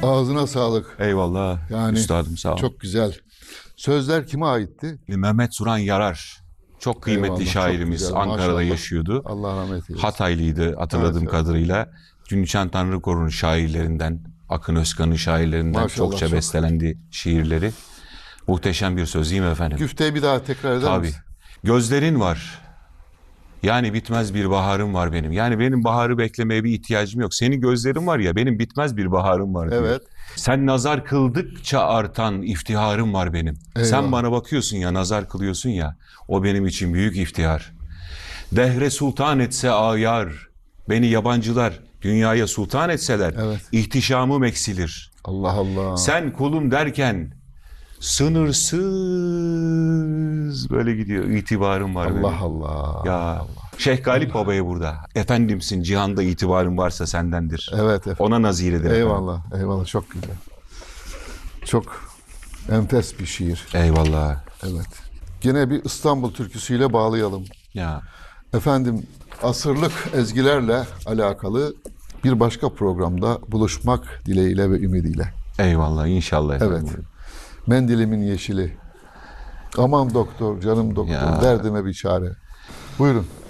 Ağzına sağlık. Eyvallah. Yani Üstadım sağ ol. çok güzel. Sözler kime aitti? Mehmet Suran Yarar. Çok kıymetli Eyvallah, çok şairimiz. güzel, Ankara'da maşallah. yaşıyordu. Allah rahmet eylesin. Hataylıydı hatırladığım Evet, evet. kadarıyla. Cüneyt Tanrıkor'un şairlerinden, Akın Özkan'ın şairlerinden Maşallah, çokça çok. bestelendi şiirleri. Muhteşem bir söz değil mi efendim? Güfteyi bir daha tekrar eder Tabii. misin? Gözlerin var. Yani bitmez bir baharım var benim. Yani benim baharı beklemeye bir ihtiyacım yok. Senin gözlerin var ya, benim bitmez bir baharım var diyor. Evet. Sen nazar kıldıkça artan iftiharım var benim. Eyvallah. Sen bana bakıyorsun ya, nazar kılıyorsun ya. O benim için büyük iftihar. Dehre sultan etse ayar. Beni yabancılar dünyaya sultan etseler. Evet. İhtişamım eksilir. Allah Allah. Sen kulum derken sınırsız böyle gidiyor. İtibarım var benim. Allah Allah. Ya Şeyh Galip Baba'ya burada. Efendimsin, cihanda itibarın varsa sendendir. Evet efendim. Ona naziredir efendim. Eyvallah. Eyvallah. Çok güzel. Çok enfes bir şiir. Eyvallah. Evet. Yine bir İstanbul türküsüyle bağlayalım. Ya Efendim, asırlık ezgilerle alakalı bir başka programda buluşmak dileğiyle ve ümidiyle. eyvallah inşallah efendim. Evet. Mendilimin yeşili. Aman doktor, canım doktor, Ya. derdime bir çare. Buyurun.